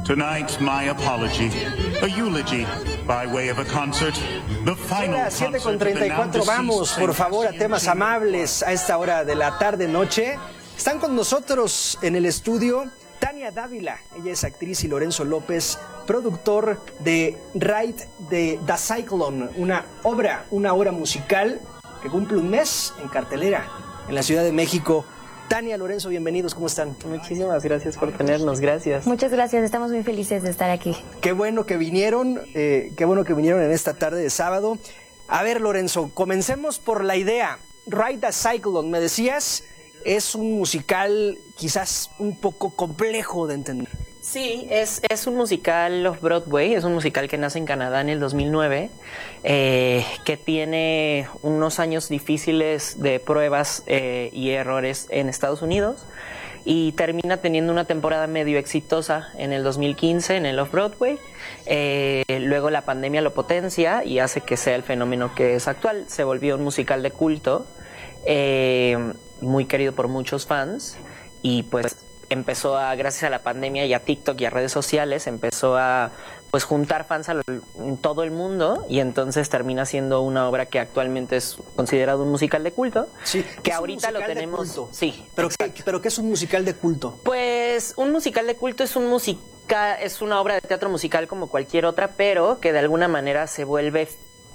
Tonight, my apology, a eulogy by way of a concert, the final concert. 7:34, vamos, por favor, a temas amables a esta hora de la tarde-noche. Están con nosotros en el estudio Tania Dávila, ella es actriz, y Lorenzo López, productor de Ride the Cyclone, una obra musical que cumple un mes en cartelera en la Ciudad de México. Tania, Lorenzo, bienvenidos, ¿cómo están? Muchísimas gracias por tenernos, gracias. Muchas gracias, estamos muy felices de estar aquí. Qué bueno que vinieron en esta tarde de sábado. A ver, Lorenzo, comencemos por la idea. Ride the Cyclone, me decías, es un musical quizás un poco complejo de entender. Sí, es un musical off-Broadway, es un musical que nace en Canadá en el 2009, que tiene unos años difíciles de pruebas y errores en Estados Unidos, y termina teniendo una temporada medio exitosa en el 2015 en el off-Broadway. Luego la pandemia lo potencia y hace que sea el fenómeno que es actual. Se volvió un musical de culto, muy querido por muchos fans, y pues empezó gracias a la pandemia y a TikTok y a redes sociales, empezó a pues juntar fans en todo el mundo, y entonces termina siendo una obra que actualmente es considerado un musical de culto. Sí, que ahorita lo tenemos. Sí, pero ¿qué es un musical de culto? Pues un musical de culto es es una obra de teatro musical como cualquier otra, pero que de alguna manera se vuelve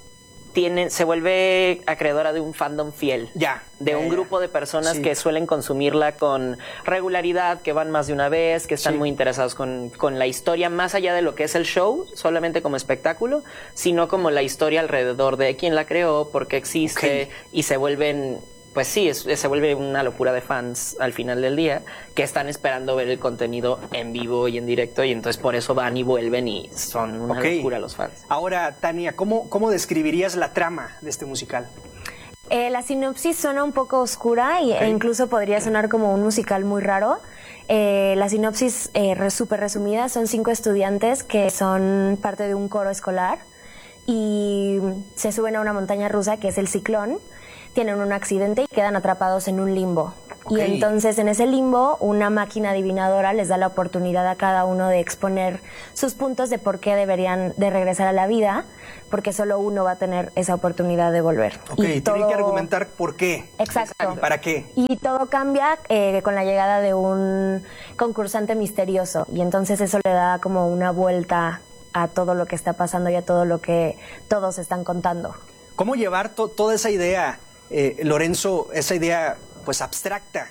acreedora de un fandom fiel. De un grupo de personas que suelen consumirla con regularidad, que van más de una vez, que están muy interesados con la historia, más allá de lo que es el show, solamente como espectáculo, sino como la historia alrededor de quién la creó, por qué existe, y se vuelven... Pues sí, se vuelve una locura de fans al final del día, que están esperando ver el contenido en vivo y en directo, y entonces por eso van y vuelven y son una locura los fans. Ahora, Tania, ¿cómo describirías la trama de este musical? La sinopsis suena un poco oscura e incluso podría sonar como un musical muy raro. La sinopsis súper resumida: son 5 estudiantes que son parte de un coro escolar y se suben a una montaña rusa que es el Ciclón. Tienen un accidente y quedan atrapados en un limbo. Y entonces en ese limbo una máquina adivinadora les da la oportunidad a cada uno de exponer sus puntos de por qué deberían de regresar a la vida, porque solo uno va a tener esa oportunidad de volver. Y tienen que argumentar por qué. Exacto. ¿Para qué? Y todo cambia con la llegada de un concursante misterioso, y entonces eso le da como una vuelta a todo lo que está pasando y a todo lo que todos están contando. ¿Cómo llevar toda esa idea, Lorenzo, esa idea pues abstracta,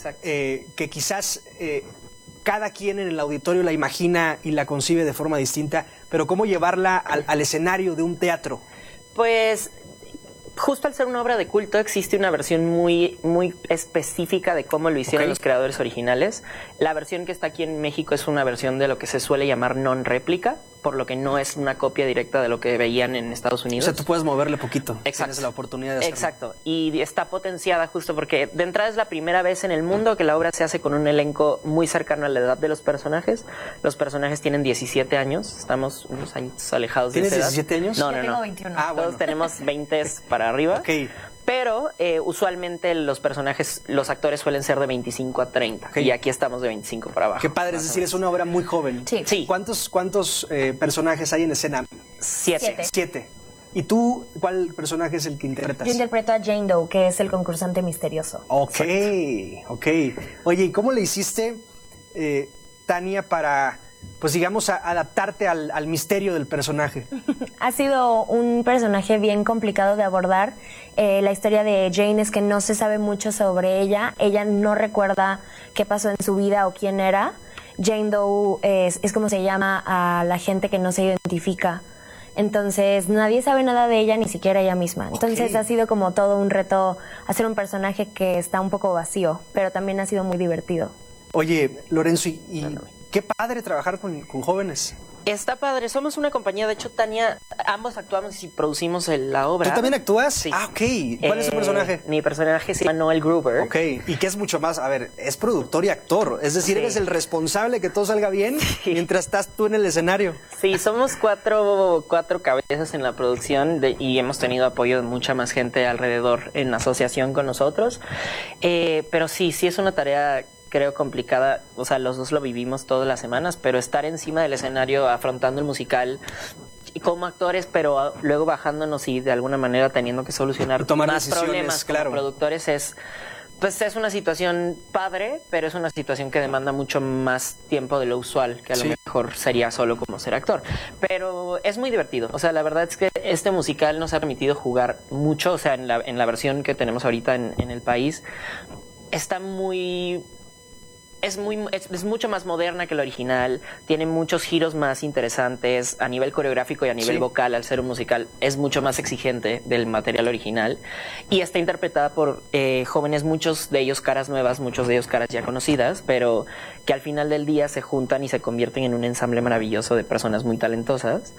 que quizás cada quien en el auditorio la imagina y la concibe de forma distinta, pero cómo llevarla al escenario de un teatro? Pues justo al ser una obra de culto existe una versión muy específica de cómo lo hicieron los creadores originales. La versión que está aquí en México es una versión de lo que se suele llamar non-réplica, por lo que no es una copia directa de lo que veían en Estados Unidos. O sea, tú puedes moverle poquito. Exacto. Tienes la oportunidad de hacerlo. Exacto. Y está potenciada justo porque de entrada es la primera vez en el mundo que la obra se hace con un elenco muy cercano a la edad de los personajes. Los personajes tienen 17 años. Estamos unos años alejados de esa edad. ¿Tienes 17 años? No. Tengo 21. Todos tenemos 20 para arriba. Pero usualmente los actores suelen ser de 25 a 30. Y aquí estamos de 25 para abajo. Qué padre, es decir, es una obra muy joven. Sí. ¿Cuántos personajes hay en escena? 7. ¿Y tú, cuál personaje es el que interpretas? Yo interpreto a Jane Doe, que es el concursante misterioso. Ok. Oye, ¿y cómo le hiciste, Tania, para, pues digamos, adaptarte al misterio del personaje? Ha sido un personaje bien complicado de abordar. La historia de Jane es que no se sabe mucho sobre ella. Ella no recuerda qué pasó en su vida o quién era. Jane Doe es como se llama a la gente que no se identifica. Entonces nadie sabe nada de ella, ni siquiera ella misma. Entonces ha sido como todo un reto hacer un personaje que está un poco vacío, pero también ha sido muy divertido. Oye, Lorenzo, y qué padre trabajar con jóvenes. Está padre, somos una compañía, de hecho, Tania, ambos actuamos y producimos la obra. ¿Tú también actúas? Sí. Ah, ok. ¿Cuál es tu personaje? Mi personaje se llama Noel Gruber. Ok, y que es mucho más, a ver, es productor y actor, es decir, eres el responsable de que todo salga bien mientras estás tú en el escenario. Sí, somos cuatro cabezas en la producción y hemos tenido apoyo de mucha más gente alrededor en asociación con nosotros, pero sí es una tarea creo, complicada. O sea, los dos lo vivimos todas las semanas, pero estar encima del escenario afrontando el musical como actores, pero luego bajándonos y de alguna manera teniendo que solucionar más problemas como productores es una situación padre, pero es una situación que demanda mucho más tiempo de lo usual, que a lo mejor sería solo como ser actor. Pero es muy divertido. O sea, la verdad es que este musical nos ha permitido jugar mucho. O sea, en la versión que tenemos ahorita en el país, está muy... Es mucho más moderna que la original, tiene muchos giros más interesantes a nivel coreográfico y a nivel vocal. Al ser un musical es mucho más exigente del material original y está interpretada por jóvenes, muchos de ellos caras nuevas, muchos de ellos caras ya conocidas, pero que al final del día se juntan y se convierten en un ensamble maravilloso de personas muy talentosas,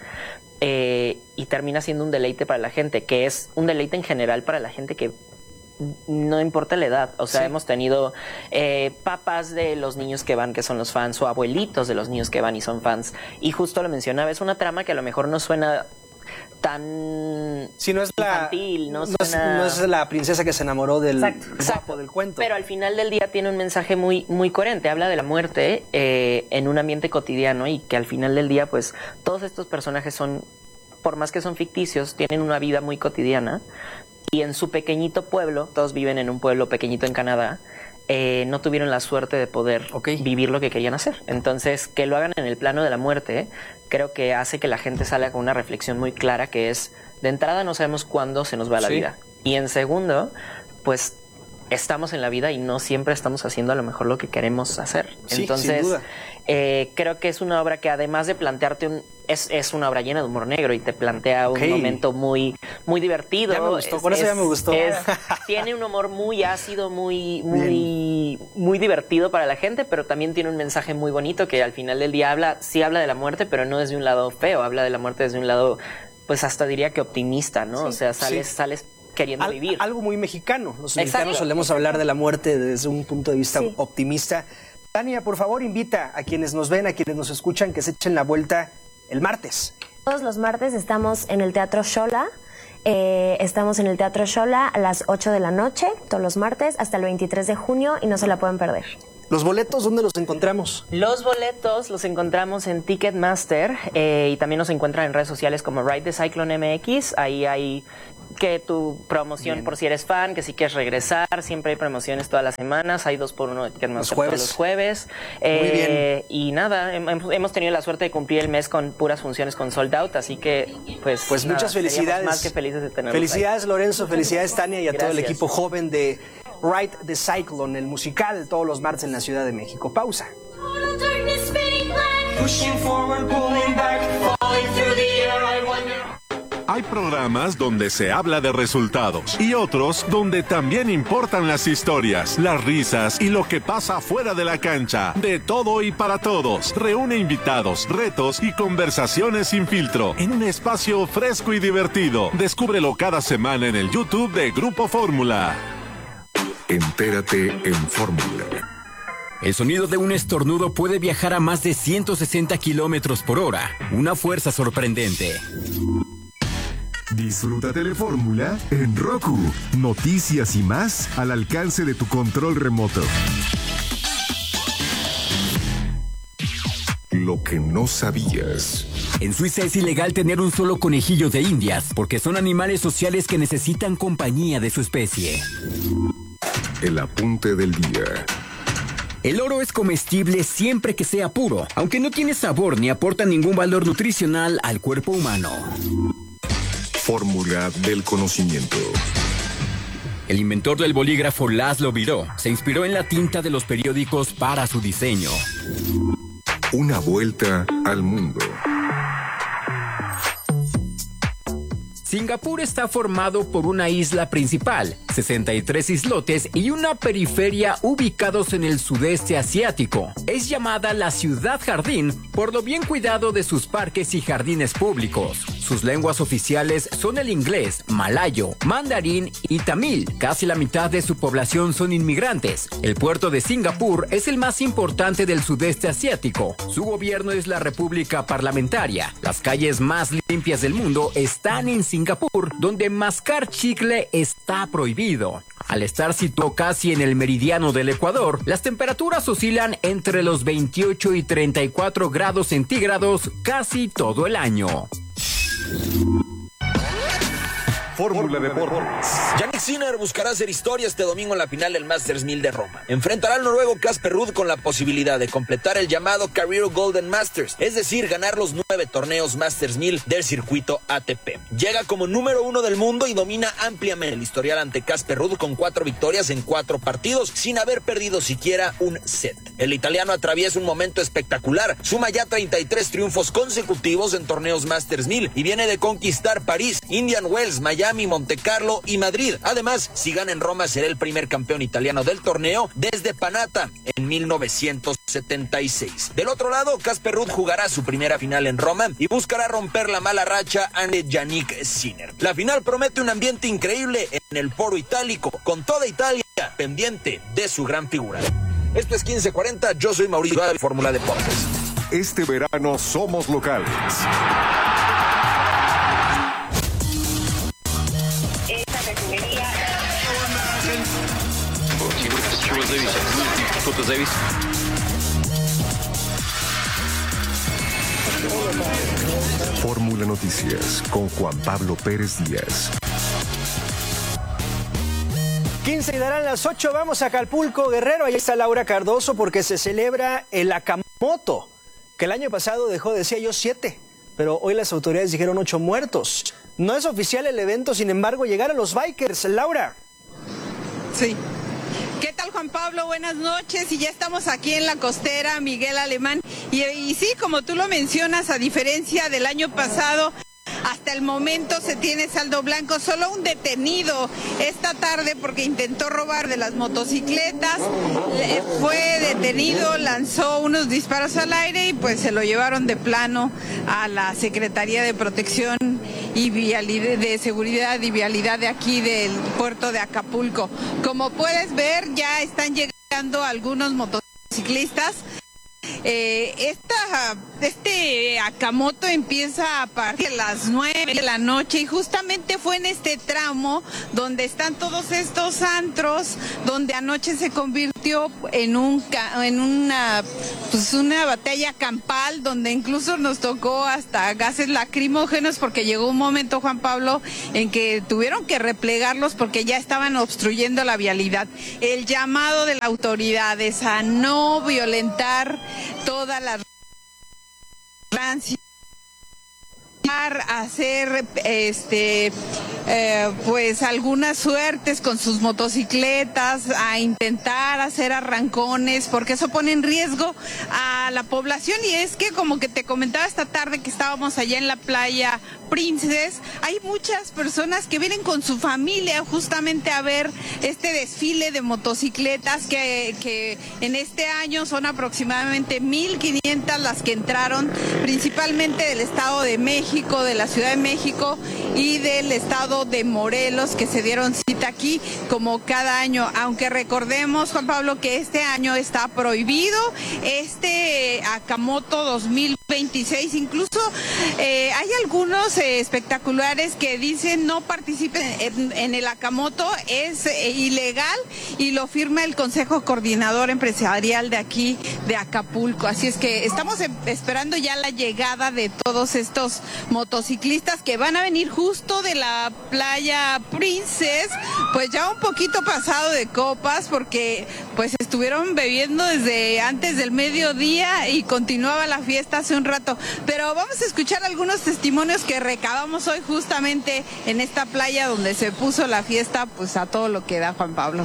y termina siendo un deleite para la gente, que es un deleite en general para la gente que no importa la edad. O sea, hemos tenido papás de los niños que van, que son los fans, o abuelitos de los niños que van y son fans. Y justo lo mencionaba, es una trama que a lo mejor no suena tan infantil, no es la princesa que se enamoró del guapo del cuento. Pero al final del día tiene un mensaje muy, muy coherente. Habla de la muerte en un ambiente cotidiano, y que al final del día, pues, todos estos personajes son, por más que son ficticios, tienen una vida muy cotidiana. Y en su pequeñito pueblo, todos viven en un pueblo pequeñito en Canadá, no tuvieron la suerte de poder vivir lo que querían hacer. Entonces, que lo hagan en el plano de la muerte, creo que hace que la gente salga con una reflexión muy clara, que es, de entrada, no sabemos cuándo se nos va la vida. Y en segundo, pues, estamos en la vida y no siempre estamos haciendo a lo mejor lo que queremos hacer. Entonces, sin duda. Creo que es una obra que, además de plantearte es una obra llena de humor negro y te plantea un momento muy, muy divertido. Ya me gustó, por eso ya me gustó. Tiene un humor muy ácido, muy divertido para la gente, pero también tiene un mensaje muy bonito que al final del día habla de la muerte, pero no desde un lado feo, habla de la muerte desde un lado, pues hasta diría que optimista, ¿no? O sea, sales queriendo vivir. Algo muy mexicano. Los mexicanos solemos hablar de la muerte desde un punto de vista optimista. Tania, por favor, invita a quienes nos ven, a quienes nos escuchan, que se echen la vuelta el martes. Todos los martes estamos en el Teatro Xola. Estamos en el Teatro Xola a las 8 de la noche, todos los martes, hasta el 23 de junio, y no se la pueden perder. ¿Los boletos dónde los encontramos? Los boletos los encontramos en Ticketmaster, y también nos encuentran en redes sociales como Ride the Cyclone MX. Ahí hay que tu promoción por si eres fan, que si quieres regresar, siempre hay promociones todas las semanas, hay 2x1 de Ticketmaster todos los jueves. Muy bien. Y nada, hemos tenido la suerte de cumplir el mes con puras funciones con sold out, así que pues nada, muchas felicidades. Más que felices de tenerlos. Felicidades ahí. Lorenzo, felicidades Tania y a todo el equipo joven de Ride the Cyclone, el musical, todos los martes en la Ciudad de México. Pausa. Hay programas donde se habla de resultados y otros donde también importan las historias, las risas y lo que pasa fuera de la cancha. De todo y para todos. Reúne invitados, retos y conversaciones sin filtro en un espacio fresco y divertido. Descúbrelo cada semana en el YouTube de Grupo Fórmula. Entérate en Fórmula. El sonido de un estornudo puede viajar a más de 160 kilómetros por hora. Una fuerza sorprendente. Disfruta Telefórmula en Roku. Noticias y más al alcance de tu control remoto. Lo que no sabías. En Suiza es ilegal tener un solo conejillo de Indias porque son animales sociales que necesitan compañía de su especie. El apunte del día. El oro es comestible siempre que sea puro, aunque no tiene sabor ni aporta ningún valor nutricional al cuerpo humano. Fórmula del conocimiento. El inventor del bolígrafo Laszlo Biró se inspiró en la tinta de los periódicos para su diseño. Una vuelta al mundo. Singapur está formado por una isla principal, 63 islotes y una periferia ubicados en el sudeste asiático. Es llamada la ciudad jardín por lo bien cuidado de sus parques y jardines públicos. Sus lenguas oficiales son el inglés, malayo, mandarín y tamil. Casi la mitad de su población son inmigrantes. El puerto de Singapur es el más importante del sudeste asiático. Su gobierno es la República Parlamentaria. Las calles más limpias del mundo están en Singapur, donde mascar chicle está prohibido. Al estar situado casi en el meridiano del Ecuador, las temperaturas oscilan entre los 28 y 34 grados centígrados casi todo el año. Fórmula Deportes. Jannik Sinner buscará hacer historia este domingo en la final del Masters 1000 de Roma. Enfrentará al noruego Casper Ruud con la posibilidad de completar el llamado Career Golden Masters, es decir, ganar los 9 torneos Masters 1000 del circuito ATP. Llega como número 1 del mundo y domina ampliamente el historial ante Casper Ruud con 4 victorias en 4 partidos, sin haber perdido siquiera un set. El italiano atraviesa un momento espectacular, suma ya 33 triunfos consecutivos en torneos Masters 1000 y viene de conquistar París, Indian Wells, Miami, Monte Carlo y Madrid. Además, si gana en Roma será el primer campeón italiano del torneo desde Panatta en 1976. Del otro lado, Casper Ruud jugará su primera final en Roma y buscará romper la mala racha ante Jannik Sinner. La final promete un ambiente increíble en el Foro Itálico, con toda Italia pendiente de su gran figura. Esto es 1540, yo soy Mauricio de Fórmula Deportes. Este verano somos locales. Fórmula Noticias con Juan Pablo Pérez Díaz. 15 y darán las 8, vamos a Acapulco, Guerrero. Ahí está Laura Cardoso porque se celebra el Akamoto, que el año pasado dejó, decía yo, 7, pero hoy las autoridades dijeron 8 muertos. No es oficial el evento, sin embargo, llegaron los bikers. Laura. Sí. ¿Qué tal, Juan Pablo? Buenas noches, y ya estamos aquí en la costera Miguel Alemán. Y sí, como tú lo mencionas, a diferencia del año pasado, hasta el momento se tiene saldo blanco, solo un detenido esta tarde porque intentó robar de las motocicletas, fue detenido, lanzó unos disparos al aire y pues se lo llevaron de plano a la Secretaría de Protección y Vialidad, de Seguridad y Vialidad de aquí del puerto de Acapulco. Como puedes ver, ya están llegando algunos motociclistas. Este Akamoto empieza a partir de las 9 de la noche y justamente fue en este tramo donde están todos estos antros, donde anoche se convirtió en una batalla campal, donde incluso nos tocó hasta gases lacrimógenos porque llegó un momento, Juan Pablo, en que tuvieron que replegarlos porque ya estaban obstruyendo la vialidad. El llamado de las autoridades a no violentar toda la hacer pues algunas suertes con sus motocicletas, a intentar hacer arrancones, porque eso pone en riesgo a la población. Y es que, como que te comentaba esta tarde que estábamos allá en la playa Princess, hay muchas personas que vienen con su familia justamente a ver este desfile de motocicletas que en este año son aproximadamente 1,500 las que entraron, principalmente del Estado de México, de la Ciudad de México y del Estado de Morelos, que se dieron cita aquí como cada año, aunque recordemos, Juan Pablo, que este año está prohibido este Akamoto 2026. Incluso hay algunos espectaculares que dicen no participen en el Akamoto, es ilegal, y lo firma el Consejo Coordinador Empresarial de aquí de Acapulco. Así es que estamos esperando ya la llegada de todos estos motociclistas que van a venir justo de la playa Princess, pues ya un poquito pasado de copas, porque pues estuvieron bebiendo desde antes del mediodía y continuaba la fiesta hace un rato. Pero vamos a escuchar algunos testimonios que recabamos hoy justamente en esta playa donde se puso la fiesta pues a todo lo que da, Juan Pablo.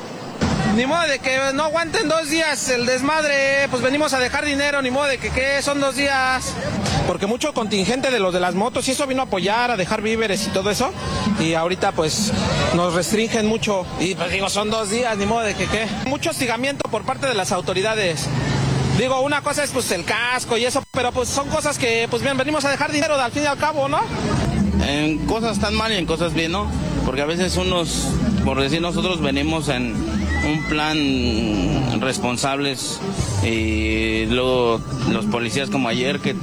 Ni modo de que no aguanten 2 días el desmadre, pues venimos a dejar dinero, ni modo de que son 2 días. Porque mucho contingente de los de las motos y eso vino a apoyar, a dejar víveres y todo eso. Y ahorita pues nos restringen mucho. Y pues digo, son 2 días, ni modo de que. Mucho hostigamiento por parte de las autoridades. Digo, una cosa es pues el casco y eso, pero pues son cosas que pues bien, venimos a dejar dinero al fin y al cabo, ¿no? En cosas tan mal y en cosas bien, ¿no? Porque a veces unos, por decir, nosotros venimos en un plan responsables y luego los policías como ayer que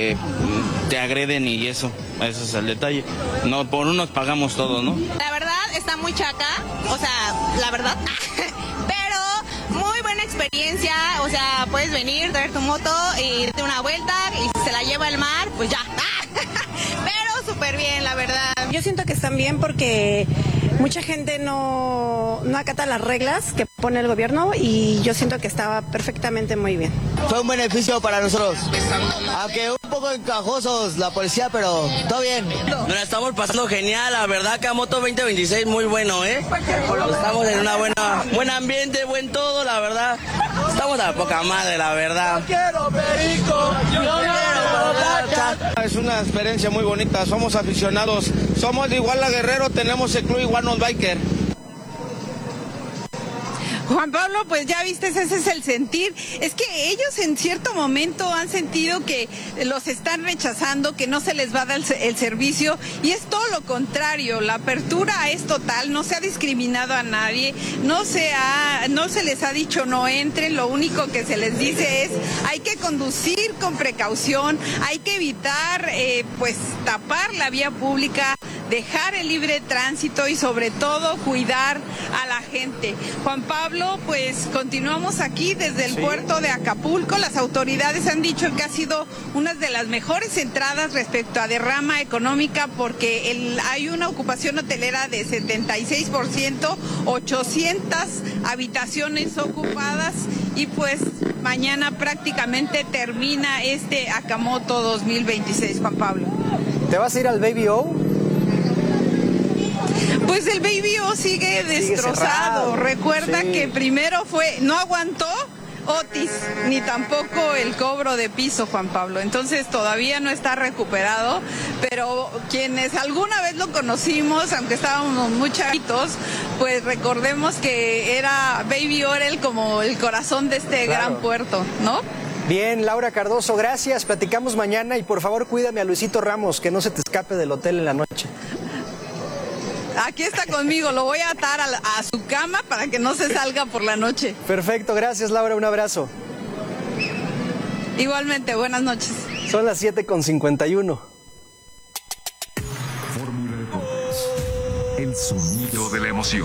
te agreden y eso es el detalle. No, por unos pagamos todo, ¿no? La verdad está muy chaca, o sea, la verdad, pero muy buena experiencia, o sea, puedes venir, traer tu moto y darte una vuelta y si se la lleva el mar, pues ya, pero súper bien, la verdad. Yo siento que están bien porque mucha gente no acata las reglas que pone el gobierno y yo siento que estaba perfectamente muy bien. Fue un beneficio para nosotros, aunque un poco encajosos la policía, pero todo bien. Nos la estamos pasando genial, la verdad, Camoto 2026 muy bueno, Estamos en una buen ambiente, buen todo, la verdad. Estamos a poca madre, la verdad. Es una experiencia muy bonita, somos aficionados, somos de Iguala Guerrero, tenemos el club Iguanos Biker. Juan Pablo, pues ya viste, ese es el sentir. Es que ellos en cierto momento han sentido que los están rechazando, que no se les va a dar el servicio, y es todo lo contrario. La apertura es total, no se ha discriminado a nadie, no se les ha dicho no entren, lo único que se les dice es hay que conducir con precaución, hay que evitar pues tapar la vía pública, dejar el libre tránsito y sobre todo cuidar a la gente. Juan Pablo, pues continuamos aquí desde el puerto de Acapulco. Las autoridades han dicho que ha sido una de las mejores entradas respecto a derrama económica porque hay una ocupación hotelera de 76%, 800 habitaciones ocupadas y pues mañana prácticamente termina este Akamoto 2026, Juan Pablo. ¿Te vas a ir al Baby O? Pues el Baby O sigue destrozado. Recuerda que primero no aguantó Otis, ni tampoco el cobro de piso, Juan Pablo. Entonces todavía no está recuperado, pero quienes alguna vez lo conocimos, aunque estábamos muy chavitos, pues recordemos que Baby O era como el corazón de este gran puerto, ¿no? Bien, Laura Cardoso, gracias. Platicamos mañana y por favor cuídame a Luisito Ramos, que no se te escape del hotel en la noche. Aquí está conmigo, lo voy a atar a su cama para que no se salga por la noche. Perfecto, gracias Laura, un abrazo. Igualmente, buenas noches. Son las 7:51. Fórmula Deportes, el sonido de la emoción.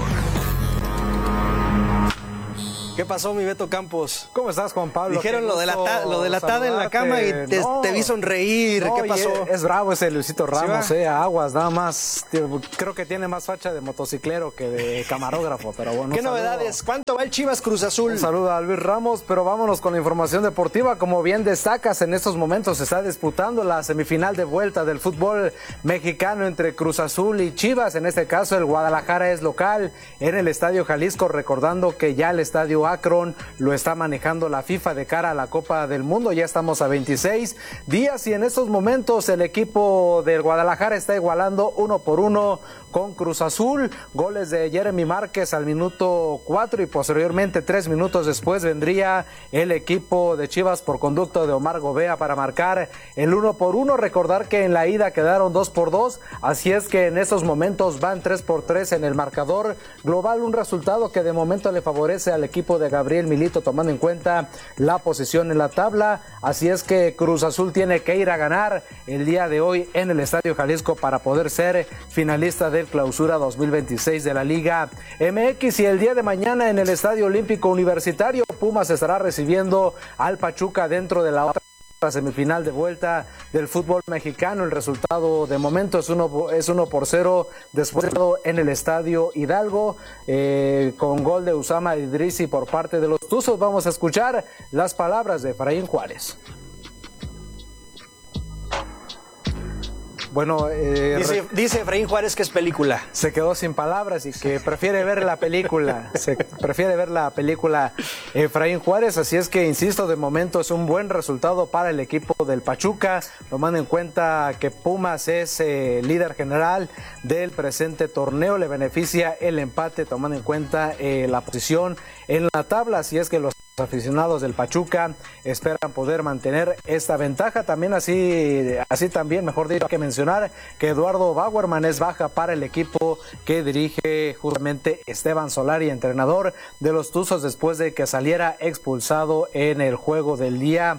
¿Qué pasó, mi Beto Campos? ¿Cómo estás, Juan Pablo? Dijeron lo de la tada en la cama y te vi sonreír. ¿Qué pasó? Es bravo ese Luisito Ramos, aguas, nada más. Creo que tiene más facha de motociclero que de camarógrafo, pero bueno. ¿Qué novedades? ¿Cuánto va el Chivas Cruz Azul? Un saludo a Luis Ramos, pero vámonos con la información deportiva. Como bien destacas, en estos momentos se está disputando la semifinal de vuelta del fútbol mexicano entre Cruz Azul y Chivas. En este caso, el Guadalajara es local en el Estadio Jalisco, recordando que ya el Estadio Akron lo está manejando la FIFA de cara a la Copa del Mundo. Ya estamos a 26 días y en estos momentos el equipo del Guadalajara está igualando 1-1 con Cruz Azul. Goles de Jeremy Márquez al minuto 4 y posteriormente 3 minutos después vendría el equipo de Chivas por conducto de Omar Gobea para marcar el 1-1. Recordar que en la ida quedaron 2-2, así es que en estos momentos van 3-3 en el marcador global, un resultado que de momento le favorece al equipo de Gabriel Milito, tomando en cuenta la posición en la tabla. Así es que Cruz Azul tiene que ir a ganar el día de hoy en el Estadio Jalisco para poder ser finalista del Clausura 2026 de la Liga MX. Y el día de mañana en el Estadio Olímpico Universitario, Pumas estará recibiendo al Pachuca dentro de la otra semifinal de vuelta del fútbol mexicano. El resultado de momento es 1-0 después en el Estadio Hidalgo, con gol de Usama Idrisi por parte de los Tuzos. Vamos a escuchar las palabras de Efraín Juárez. Bueno, dice Efraín Juárez que es película. Se quedó sin palabras y que prefiere ver la película. Prefiere ver la película Efraín Juárez. Así es que, insisto, de momento es un buen resultado para el equipo del Pachuca, tomando en cuenta que Pumas es líder general del presente torneo. Le beneficia el empate, tomando en cuenta la posición en la tabla. Así es que los aficionados del Pachuca esperan poder mantener esta ventaja. También así también, mejor dicho, hay que mencionar que Eduardo Bauerman es baja para el equipo que dirige justamente Esteban Solari, entrenador de los Tuzos, después de que saliera expulsado en el juego del día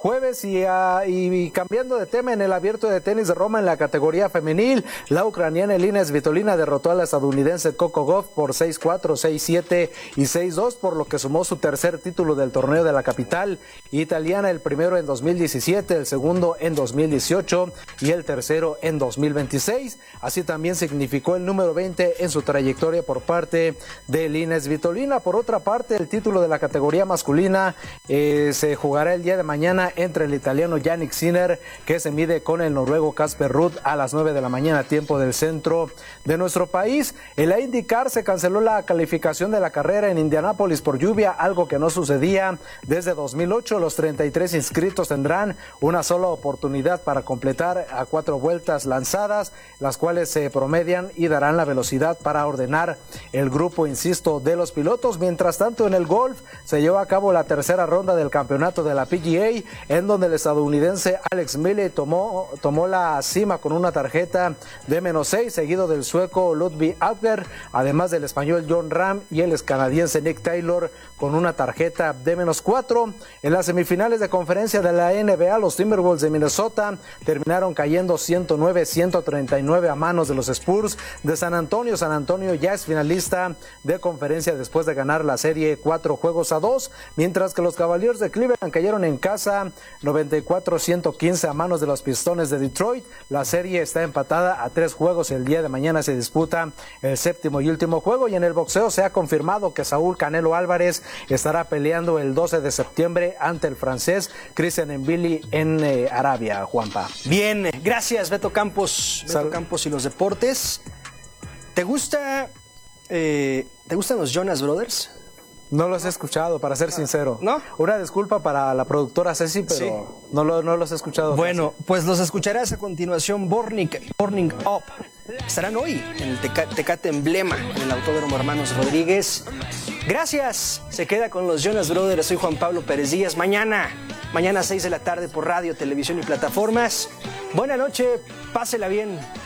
jueves. Y cambiando de tema, en el Abierto de Tenis de Roma en la categoría femenil, la ucraniana Elina Svitolina derrotó a la estadounidense Coco Gauff por 6-4, 6-7 y 6-2, por lo que sumó su tercer título del torneo de la capital italiana, el primero en 2017, el segundo en 2018 y el tercero en 2026. Así también significó el número 20 en su trayectoria por parte de Elina Svitolina. Por otra parte, el título de la categoría masculina se jugará el día de mañana entre el italiano Jannik Sinner, que se mide con el noruego Casper Ruud a las 9 de la mañana, tiempo del centro de nuestro país. En la IndyCar se canceló la calificación de la carrera en Indianápolis por lluvia, algo que no sucedía desde 2008. Los 33 inscritos tendrán una sola oportunidad para completar a 4 vueltas lanzadas, las cuales se promedian y darán la velocidad para ordenar el grupo, insisto, de los pilotos. Mientras tanto, en el golf se llevó a cabo la tercera ronda del campeonato de la PGA, en donde el estadounidense Alex Mille tomó la cima con una tarjeta de -6, seguido del sueco Ludwig Auger, además del español John Ram y el canadiense Nick Taylor con una tarjeta de -4. En las semifinales de conferencia de la NBA, los Timberwolves de Minnesota terminaron cayendo 109-139 a manos de los Spurs de San Antonio. San Antonio ya es finalista de conferencia después de ganar la serie 4-2, mientras que los Cavaliers de Cleveland cayeron en casa 94-115 a manos de los Pistones de Detroit. La serie está empatada a 3 juegos. El día de mañana se disputa el séptimo y último juego. Y en el boxeo se ha confirmado que Saúl Canelo Álvarez estará peleando el 12 de septiembre ante el francés Christian Mbili en Arabia, Juanpa. Bien, gracias Beto Campos. Beto Campos y los deportes. ¿Te gustan los Jonas Brothers? No los he escuchado, para ser sincero. ¿No? Una disculpa para la productora Ceci, pero sí, no los he escuchado. Bueno, pues los escucharás a continuación. Burning Up. Estarán hoy en el Tecate Emblema, en el Autódromo Hermanos Rodríguez. Gracias. Se queda con los Jonas Brothers. Soy Juan Pablo Pérez Díaz. Mañana a 6 de la tarde por radio, televisión y plataformas. Buena noche, pásela bien.